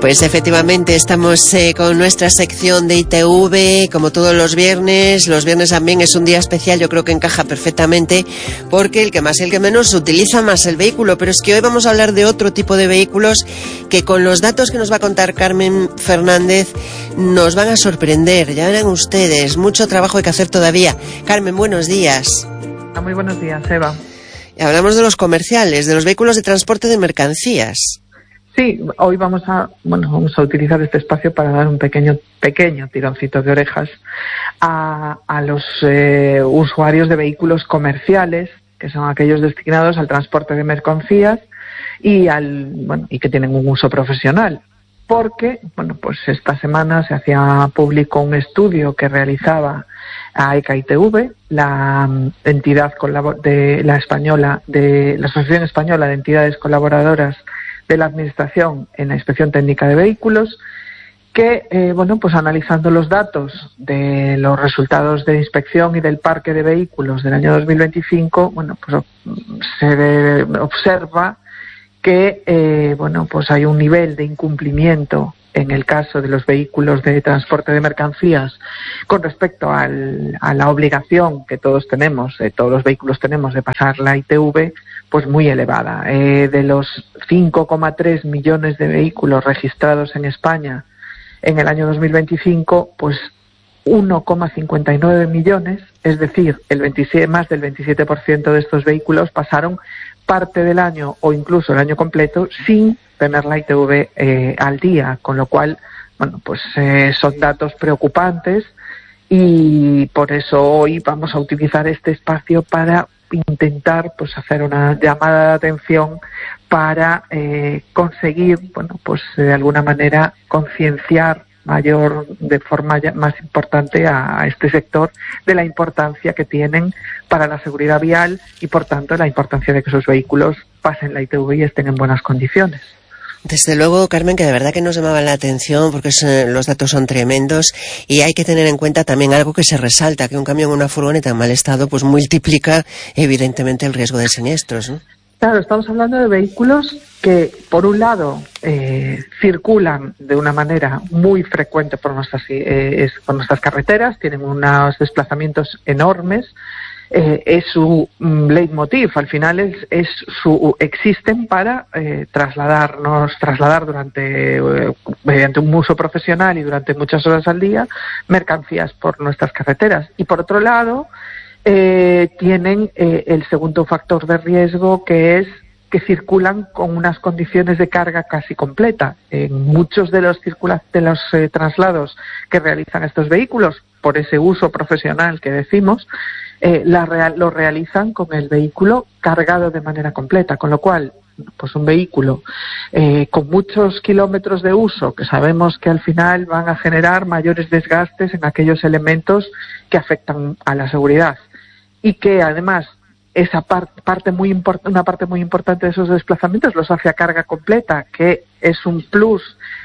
Pues efectivamente estamos con nuestra sección de ITV, como todos los viernes. Los viernes también es un día especial, yo creo que encaja perfectamente, porque el que más y el que menos utiliza más el vehículo. Pero es que hoy vamos a hablar de otro tipo de vehículos que con los datos que nos va a contar Carmen Fernández nos van a sorprender. Ya verán ustedes, mucho trabajo hay que hacer todavía. Carmen, buenos días. Muy buenos días, Eva. Hablamos de los comerciales, de los vehículos de transporte de mercancías. Sí, hoy vamos a utilizar este espacio para dar un pequeño tironcito de orejas a los usuarios de vehículos comerciales, que son aquellos destinados al transporte de mercancías y que tienen un uso profesional. Porque, pues esta semana se hacía público un estudio que realizaba AECA ITV, la entidad de la Asociación Española de Entidades Colaboradoras de la Administración en la Inspección Técnica de Vehículos, que, analizando los datos de los resultados de inspección y del parque de vehículos del año 2025, se observa que, hay un nivel de incumplimiento en el caso de los vehículos de transporte de mercancías con respecto a la obligación que todos los vehículos tenemos de pasar la ITV, pues muy elevada. De los 5,3 millones de vehículos registrados en España en el año 2025, pues 1,59 millones, es decir, más del 27% de estos vehículos pasaron parte del año o incluso el año completo sin tener la ITV al día, con lo cual, son datos preocupantes y por eso hoy vamos a utilizar este espacio para intentar hacer una llamada de atención para conseguir, de alguna manera concienciar de forma más importante a este sector de la importancia que tienen para la seguridad vial y, por tanto, la importancia de que sus vehículos pasen la ITV y estén en buenas condiciones. Desde luego, Carmen, que de verdad que nos llamaba la atención porque los datos son tremendos y hay que tener en cuenta también algo que se resalta, que un camión o una furgoneta en mal estado pues multiplica evidentemente el riesgo de siniestros, ¿no? Claro, estamos hablando de vehículos que, por un lado, circulan de una manera muy frecuente por nuestras carreteras, tienen unos desplazamientos enormes, es su leitmotiv, al final existen para trasladar mediante un uso profesional y durante muchas horas al día, mercancías por nuestras carreteras. Y por otro lado, tienen el segundo factor de riesgo, que es que circulan con unas condiciones de carga casi completa. En muchos de los traslados que realizan estos vehículos, por ese uso profesional que decimos, lo realizan con el vehículo cargado de manera completa, con lo cual, un vehículo con muchos kilómetros de uso, que sabemos que al final van a generar mayores desgastes en aquellos elementos que afectan a la seguridad y que además una parte muy importante de esos desplazamientos los hace a carga completa, que es un plus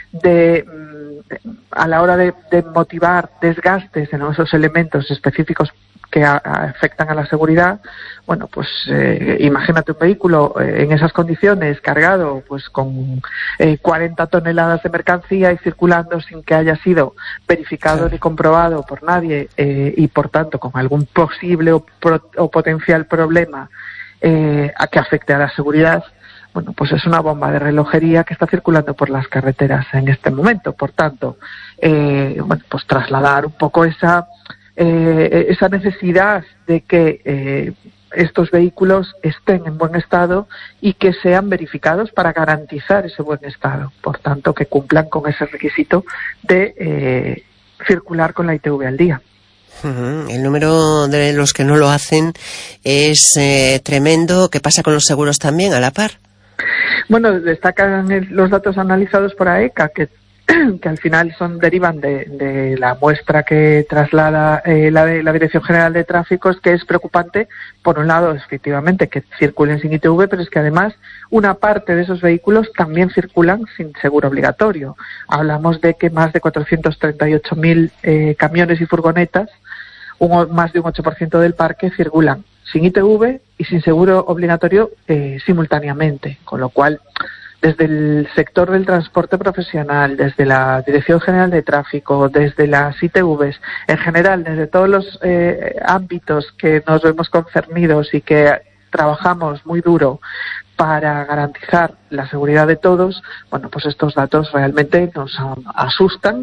a la hora de motivar desgastes en esos elementos específicos que afectan a la seguridad. Imagínate un vehículo en esas condiciones cargado con 40 toneladas de mercancía y circulando sin que haya sido verificado ni comprobado por nadie y por tanto con algún posible o potencial problema que afecte a la seguridad. Es una bomba de relojería que está circulando por las carreteras en este momento. Por tanto, trasladar un poco esa necesidad de que estos vehículos estén en buen estado y que sean verificados para garantizar ese buen estado. Por tanto, que cumplan con ese requisito de circular con la ITV al día. El número de los que no lo hacen es tremendo. ¿Qué pasa con los seguros también, a la par? Destacan los datos analizados por AECA que al final derivan de la muestra que traslada la Dirección General de Tráfico, que es preocupante, por un lado, efectivamente, que circulen sin ITV, pero es que además una parte de esos vehículos también circulan sin seguro obligatorio. Hablamos de que más de 438.000 camiones y furgonetas, más de un 8% del parque, circulan sin ITV y sin seguro obligatorio simultáneamente, con lo cual desde el sector del transporte profesional, desde la Dirección General de Tráfico, desde las ITVs, en general, desde todos los ámbitos que nos vemos concernidos y que trabajamos muy duro para garantizar la seguridad de todos, bueno, pues estos datos realmente nos asustan.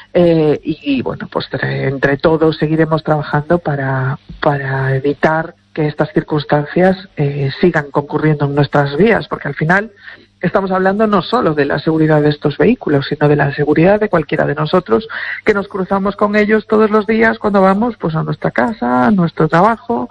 Y bueno, pues entre todos seguiremos trabajando para evitar que estas circunstancias sigan concurriendo en nuestras vías, porque al final estamos hablando no solo de la seguridad de estos vehículos, sino de la seguridad de cualquiera de nosotros que nos cruzamos con ellos todos los días cuando vamos pues a nuestra casa, a nuestro trabajo,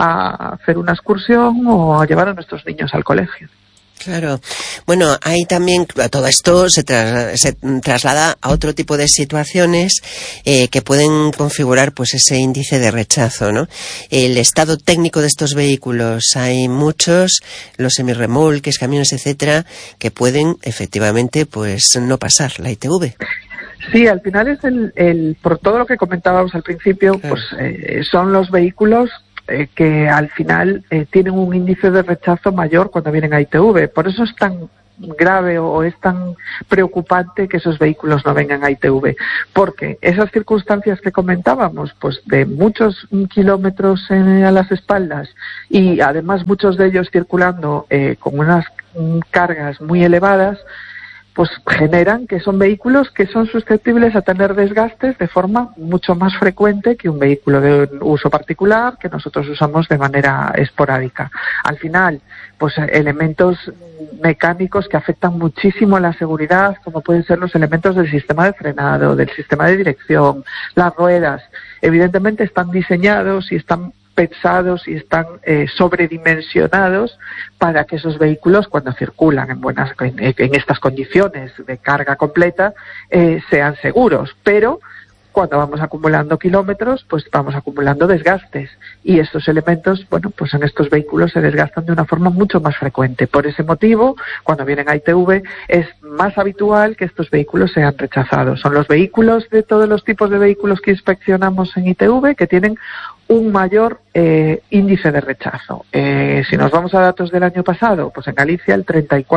a hacer una excursión o a llevar a nuestros niños al colegio. Claro. Bueno, hay también, todo esto se traslada a otro tipo de situaciones que pueden configurar pues ese índice de rechazo, ¿no? El estado técnico de estos vehículos, hay muchos, los semirremolques, camiones, etcétera, que pueden efectivamente pues no pasar la ITV. Sí, al final es por todo lo que comentábamos al principio, claro. Pues son los vehículos que al final tienen un índice de rechazo mayor cuando vienen a ITV. Por eso es tan grave o es tan preocupante que esos vehículos no vengan a ITV. Porque esas circunstancias que comentábamos, pues de muchos kilómetros a las espaldas y además muchos de ellos circulando con unas cargas muy elevadas, pues generan que son vehículos que son susceptibles a tener desgastes de forma mucho más frecuente que un vehículo de uso particular que nosotros usamos de manera esporádica. Al final, pues elementos mecánicos que afectan muchísimo la seguridad, como pueden ser los elementos del sistema de frenado, del sistema de dirección, las ruedas, evidentemente están diseñados y están pensados y están sobredimensionados para que esos vehículos, cuando circulan en estas condiciones de carga completa, sean seguros. Pero cuando vamos acumulando kilómetros, pues vamos acumulando desgastes. Y estos elementos, bueno, pues en estos vehículos se desgastan de una forma mucho más frecuente. Por ese motivo, cuando vienen a ITV, es más habitual que estos vehículos sean rechazados. Son los vehículos de todos los tipos de vehículos que inspeccionamos en ITV que tienen un mayor índice de rechazo. Si nos vamos a datos del año pasado, pues en Galicia el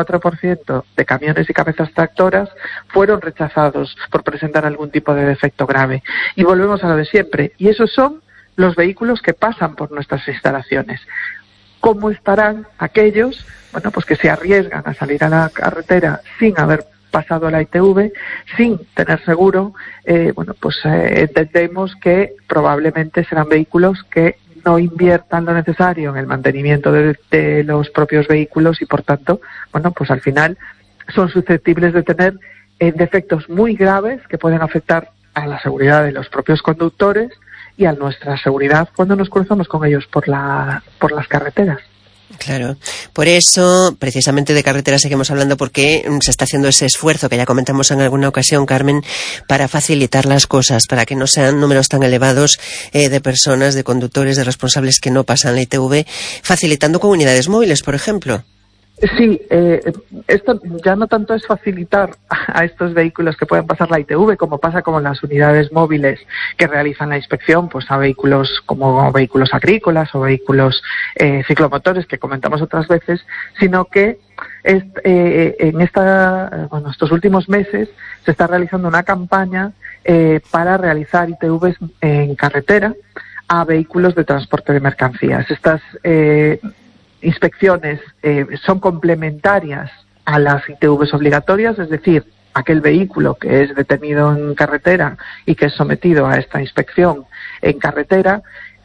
34% de camiones y cabezas tractoras fueron rechazados por presentar algún tipo de defecto grave. Y volvemos a lo de siempre. Y esos son los vehículos que pasan por nuestras instalaciones. ¿Cómo estarán aquellos, bueno, pues que se arriesgan a salir a la carretera sin haber pasado a la ITV, sin tener seguro? Bueno, pues entendemos que probablemente serán vehículos que no inviertan lo necesario en el mantenimiento de los propios vehículos y, por tanto, bueno, pues al final son susceptibles de tener defectos muy graves que pueden afectar a la seguridad de los propios conductores y a nuestra seguridad cuando nos cruzamos con ellos por las carreteras. Claro, por eso, precisamente de carreteras seguimos hablando, porque se está haciendo ese esfuerzo que ya comentamos en alguna ocasión, Carmen, para facilitar las cosas, para que no sean números tan elevados de personas, de conductores, de responsables que no pasan la ITV, facilitando con unidades móviles, por ejemplo. Sí, esto ya no tanto es facilitar a estos vehículos que puedan pasar la ITV, como pasa con las unidades móviles que realizan la inspección, pues a vehículos como vehículos agrícolas o vehículos ciclomotores que comentamos otras veces, sino que en estos últimos meses se está realizando una campaña para realizar ITVs en carretera a vehículos de transporte de mercancías. Estas inspecciones son complementarias a las ITVs obligatorias, es decir, aquel vehículo que es detenido en carretera y que es sometido a esta inspección en carretera,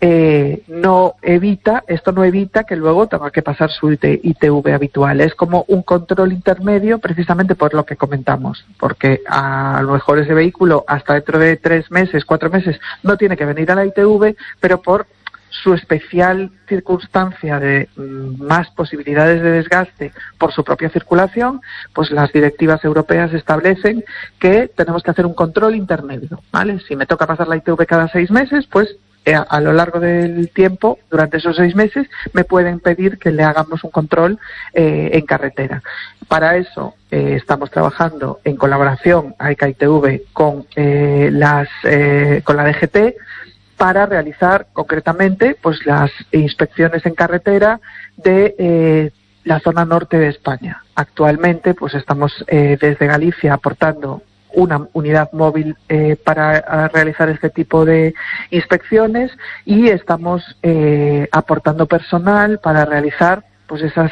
no evita que luego tenga que pasar su ITV habitual. Es como un control intermedio, precisamente por lo que comentamos, porque a lo mejor ese vehículo hasta dentro de 3 meses, 4 meses no tiene que venir a la ITV, pero por su especial circunstancia de más posibilidades de desgaste por su propia circulación, pues las directivas europeas establecen que tenemos que hacer un control intermedio, ¿vale? Si me toca pasar la ITV cada 6 meses, pues a lo largo del tiempo, durante esos 6 meses, me pueden pedir que le hagamos un control en carretera. Para eso estamos trabajando en colaboración AECA-ITV con la DGT, para realizar concretamente pues las inspecciones en carretera de la zona norte de España. Actualmente, pues estamos desde Galicia aportando una unidad móvil para realizar este tipo de inspecciones y estamos aportando personal para realizar pues esas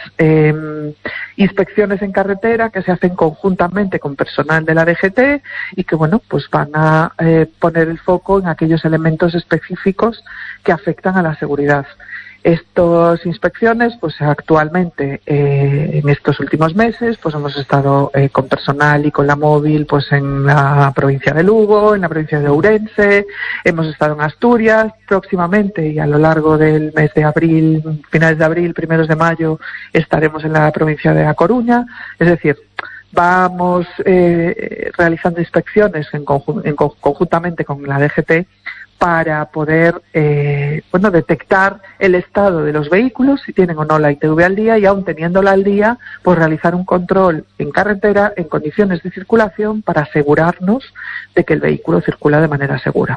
inspecciones en carretera que se hacen conjuntamente con personal de la DGT y que bueno pues van a poner el foco en aquellos elementos específicos que afectan a la seguridad. Estas inspecciones, pues actualmente, en estos últimos meses, pues hemos estado con personal y con la móvil, pues en la provincia de Lugo, en la provincia de Ourense, hemos estado en Asturias, próximamente y a lo largo del mes de abril, finales de abril, primeros de mayo, estaremos en la provincia de A Coruña, es decir, vamos realizando inspecciones conjuntamente con la DGT para poder detectar el estado de los vehículos, si tienen o no la ITV al día, y aún teniéndola al día, pues realizar un control en carretera en condiciones de circulación para asegurarnos de que el vehículo circula de manera segura.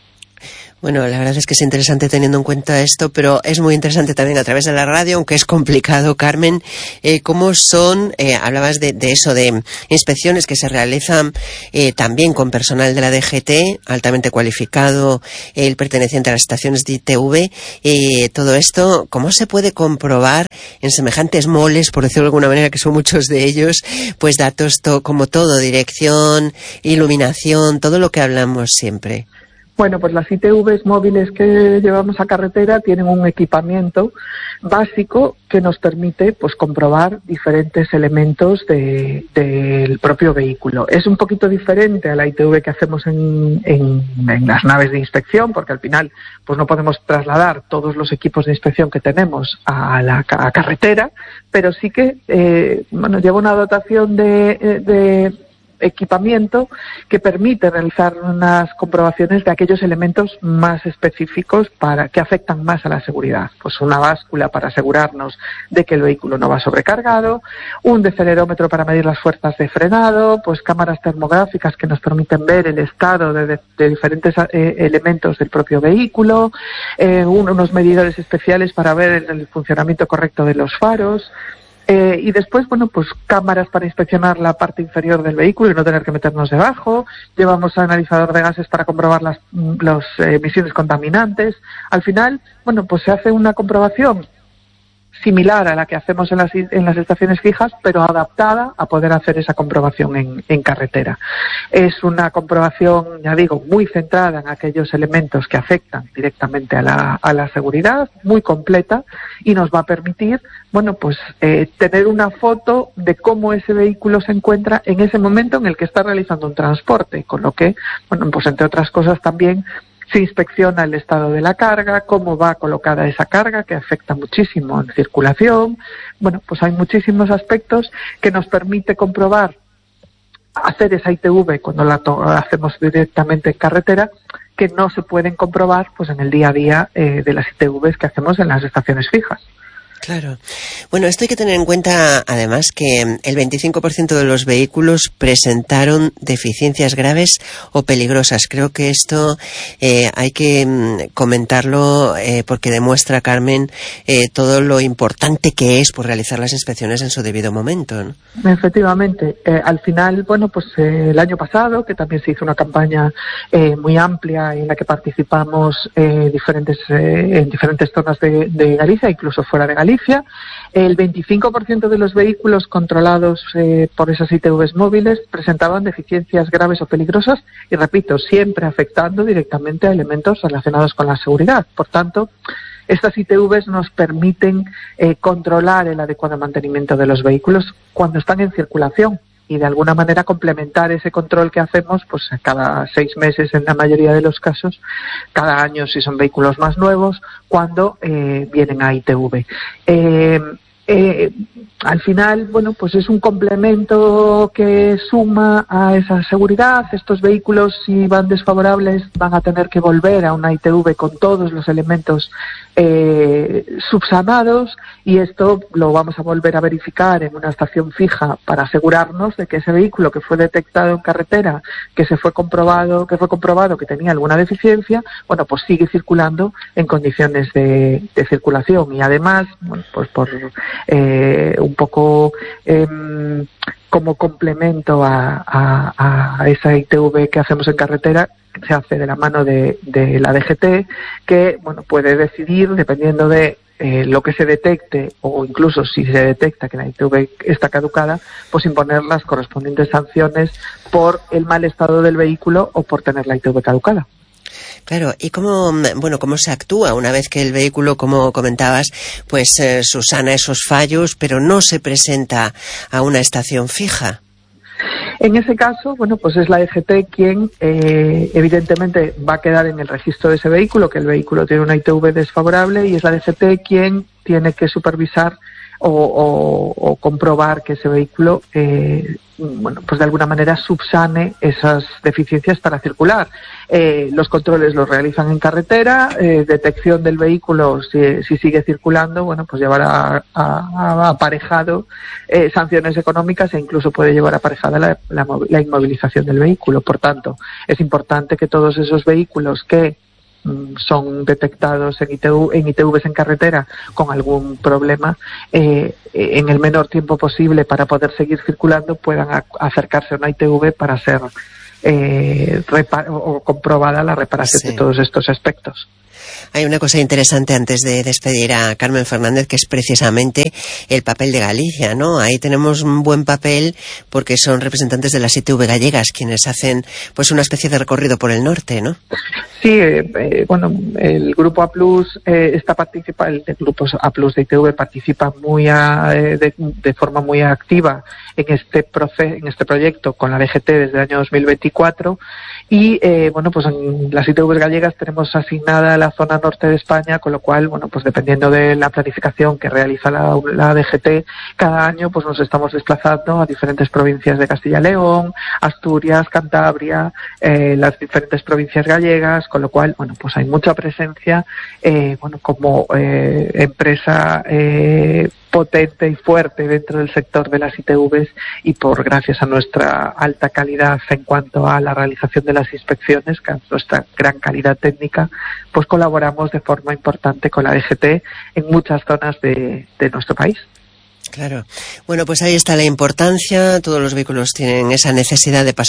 Bueno, la verdad es que es interesante teniendo en cuenta esto, pero es muy interesante también a través de la radio, aunque es complicado, Carmen, cómo son, hablabas de eso, de inspecciones que se realizan también con personal de la DGT, altamente cualificado, el perteneciente a las estaciones de ITV, todo esto, ¿cómo se puede comprobar en semejantes moles, por decirlo de alguna manera, que son muchos de ellos, pues datos como todo, dirección, iluminación, todo lo que hablamos siempre? Bueno, pues las ITVs móviles que llevamos a carretera tienen un equipamiento básico que nos permite pues comprobar diferentes elementos del propio vehículo. Es un poquito diferente a la ITV que hacemos en las naves de inspección, porque al final pues no podemos trasladar todos los equipos de inspección que tenemos a carretera, pero sí que lleva una dotación de equipamiento que permite realizar unas comprobaciones de aquellos elementos más específicos que afectan más a la seguridad. Pues una báscula para asegurarnos de que el vehículo no va sobrecargado, un decelerómetro para medir las fuerzas de frenado, pues cámaras termográficas que nos permiten ver el estado de diferentes elementos del propio vehículo, unos medidores especiales para ver el funcionamiento correcto de los faros. Y después, pues cámaras para inspeccionar la parte inferior del vehículo y no tener que meternos debajo. Llevamos analizador de gases para comprobar las emisiones contaminantes. Al final, pues se hace una comprobación similar a la que hacemos en las estaciones fijas, pero adaptada a poder hacer esa comprobación en carretera. Es una comprobación, ya digo, muy centrada en aquellos elementos que afectan directamente a la seguridad, muy completa, y nos va a permitir, tener una foto de cómo ese vehículo se encuentra en ese momento en el que está realizando un transporte, con lo que, pues entre otras cosas también se inspecciona el estado de la carga, cómo va colocada esa carga, que afecta muchísimo en circulación. Pues hay muchísimos aspectos que nos permite comprobar, hacer esa ITV cuando la hacemos directamente en carretera, que no se pueden comprobar pues en el día a día de las ITVs que hacemos en las estaciones fijas. Claro. Bueno, esto hay que tener en cuenta, además, que el 25% de los vehículos presentaron deficiencias graves o peligrosas. Creo que esto hay que comentarlo porque demuestra, Carmen, todo lo importante que es por realizar las inspecciones en su debido momento, ¿no? Efectivamente. Al final, el año pasado, que también se hizo una campaña muy amplia en la que participamos en diferentes zonas de Galicia, incluso fuera de Galicia, el 25% de los vehículos controlados por esas ITVs móviles presentaban deficiencias graves o peligrosas y, repito, siempre afectando directamente a elementos relacionados con la seguridad. Por tanto, estas ITVs nos permiten controlar el adecuado mantenimiento de los vehículos cuando están en circulación y de alguna manera complementar ese control que hacemos pues cada 6 meses en la mayoría de los casos, cada año si son vehículos más nuevos, cuando vienen a ITV. Al final, pues es un complemento que suma a esa seguridad. Estos vehículos, si van desfavorables, van a tener que volver a una ITV con todos los elementos subsanados, y esto lo vamos a volver a verificar en una estación fija para asegurarnos de que ese vehículo que fue detectado en carretera, que fue comprobado que tenía alguna deficiencia, pues sigue circulando en condiciones de circulación. Y además, pues por un poco como complemento a esa ITV que hacemos en carretera. Se hace de la mano de la DGT, que bueno, puede decidir, dependiendo de lo que se detecte, o incluso si se detecta que la ITV está caducada, pues imponer las correspondientes sanciones por el mal estado del vehículo o por tener la ITV caducada. Claro, ¿y cómo se actúa una vez que el vehículo, como comentabas, pues subsana esos fallos, pero no se presenta a una estación fija? En ese caso, bueno, pues es la DGT quien evidentemente va a quedar en el registro de ese vehículo, que el vehículo tiene una ITV desfavorable, y es la DGT quien tiene que supervisar o comprobar que ese vehículo, bueno, pues de alguna manera subsane esas deficiencias para circular. Los controles los realizan en carretera, detección del vehículo si sigue circulando, bueno, pues llevará aparejado sanciones económicas, e incluso puede llevar aparejada la inmovilización del vehículo. Por tanto, es importante que todos esos vehículos que son detectados en ITVs en carretera con algún problema, en el menor tiempo posible, para poder seguir circulando, puedan acercarse a una ITV para ser comprobada la reparación de todos estos aspectos. Hay una cosa interesante antes de despedir a Carmen Fernández, que es precisamente el papel de Galicia, ¿no? Ahí tenemos un buen papel porque son representantes de las ITV gallegas quienes hacen pues una especie de recorrido por el norte, ¿no? Sí, bueno, el Grupo A+, el Grupo A+ de ITV participa de forma muy activa en este proyecto con la DGT desde el año 2024, y bueno, pues en las ITV gallegas tenemos asignada la zona norte de España, con lo cual, bueno, pues dependiendo de la planificación que realiza la DGT cada año, pues nos estamos desplazando a diferentes provincias de Castilla y León, Asturias, Cantabria, las diferentes provincias gallegas, con lo cual, bueno, pues hay mucha presencia, bueno, como empresa potente y fuerte dentro del sector de las ITVs, y gracias a nuestra alta calidad en cuanto a la realización de las inspecciones, que a nuestra gran calidad técnica, pues colaboramos de forma importante con la DGT en muchas zonas de nuestro país. Claro. Bueno, pues ahí está la importancia. Todos los vehículos tienen esa necesidad de pasar